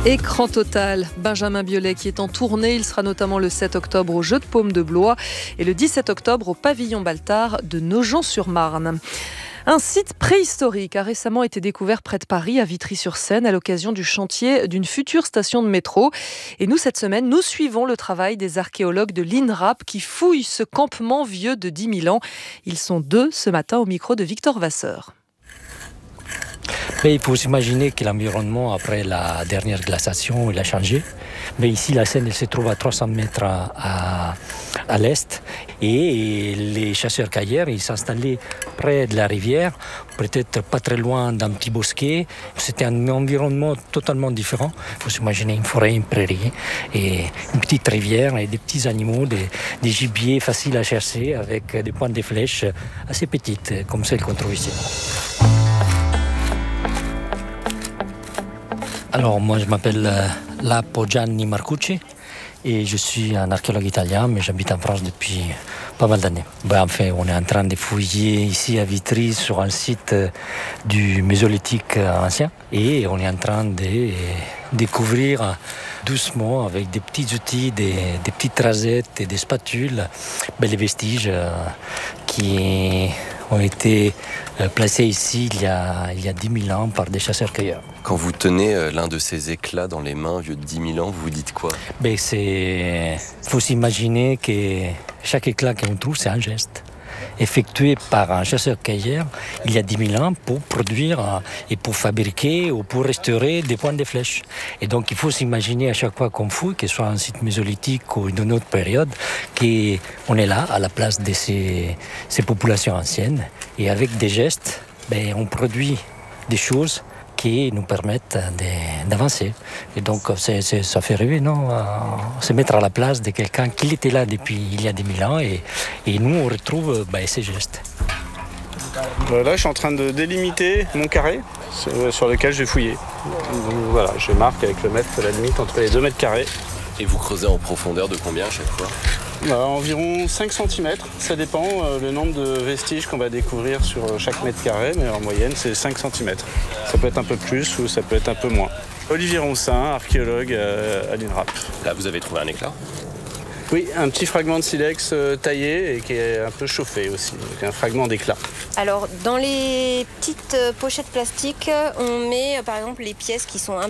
Écran total, Benjamin Biolay qui est en tournée. Il sera notamment le 7 octobre au Jeu de Paume de Blois et le 17 octobre au Pavillon Baltard de Nogent-sur-Marne. Un site préhistorique a récemment été découvert près de Paris, à Vitry-sur-Seine, à l'occasion du chantier d'une future station de métro. Et nous, cette semaine, nous suivons le travail des archéologues de l'INRAP qui fouillent ce campement vieux de 10 000 ans. Ils sont 2 ce matin au micro de Victor Vasseur. Mais il faut s'imaginer que l'environnement, après la dernière glaciation, il a changé. Mais ici, la Seine, elle se trouve à 300 mètres à l'est. Et les chasseurs-cueilleurs, ils s'installaient près de la rivière, peut-être pas très loin d'un petit bosquet. C'était un environnement totalement différent. Il faut s'imaginer une forêt, une prairie, et une petite rivière, et des petits animaux, des gibiers faciles à chasser, avec des pointes de flèches assez petites, comme celles qu'on trouve ici. Alors, moi, je m'appelle Lapo Gianni Marcucci et je suis un archéologue italien, mais j'habite en France depuis pas mal d'années. Enfin, on est en train de fouiller ici à Vitry sur un site du Mésolithique ancien et on est en train de découvrir doucement avec des petits outils, des petites rasettes et des spatules, les vestiges qui ont été placés ici il y a 10 000 ans par des chasseurs-cueilleurs. Quand vous tenez l'un de ces éclats dans les mains, vieux de 10 000 ans, vous vous dites quoi ? Il faut s'imaginer que chaque éclat qu'on trouve, c'est un geste effectué par un chasseur-cueilleur il y a 10 000 ans pour produire et pour fabriquer ou pour restaurer des pointes de flèches. Et donc il faut s'imaginer à chaque fois qu'on fouille, que ce soit un site mésolithique ou d'une autre période, qu'on est là à la place de ces populations anciennes. Et avec des gestes, on produit des choses qui nous permettent d'avancer. Et donc, ça fait rêver, non ? Se mettre à la place de quelqu'un qui était là depuis il y a 10 000 ans et nous, on retrouve ces gestes. Là, je suis en train de délimiter mon carré sur lequel je vais fouiller. Donc, voilà, je marque avec le mètre la limite entre les 2 mètres carrés. Et vous creusez en profondeur de combien à chaque fois ? Environ 5 cm, ça dépend le nombre de vestiges qu'on va découvrir sur chaque mètre carré, mais en moyenne c'est 5 cm. Ça peut être un peu plus ou ça peut être un peu moins. Olivier Roncin, archéologue à l'INRAP. Là vous avez trouvé un éclat ? Oui, un petit fragment de silex taillé et qui est un peu chauffé aussi, donc un fragment d'éclat. Alors, dans les petites pochettes plastiques, on met par exemple les pièces qui sont un